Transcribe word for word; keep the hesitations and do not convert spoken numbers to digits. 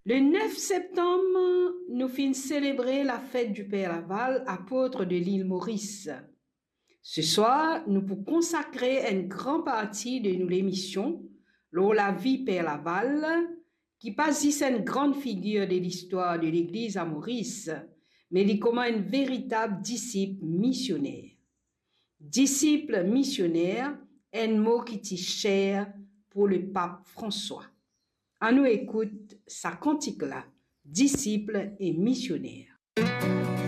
Le neuf septembre, nous finissons célébrer la fête du Père Laval, apôtre de l'île Maurice. Ce soir, nous pour consacrer une grande partie de nous l'émission, lors la vie Père Laval, qui passe ici une grande figure de l'histoire de l'Église à Maurice, mais il est comme un véritable disciple missionnaire. Disciple missionnaire, un mot qui est cher pour le pape François. On nous écoute sa cantique là, disciple et missionnaire.